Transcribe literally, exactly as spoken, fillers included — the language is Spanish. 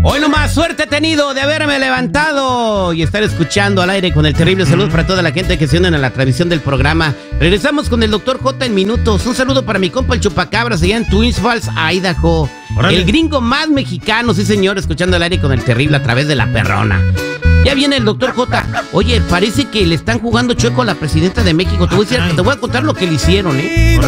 Hoy nomás suerte he tenido de haberme levantado y estar escuchando al aire con el terrible. Saludos para toda la gente que se unen a la transmisión del programa. Regresamos con el doctor J en minutos. Un saludo para mi compa el Chupacabras allá en Twins Falls, Idaho. Órale. El gringo más mexicano, sí señor, escuchando al aire con el terrible a través de la perrona. Ya viene el doctor J. Oye, parece que le están jugando chueco a la presidenta de México. Te voy a decir, te voy a contar lo que le hicieron, ¿eh?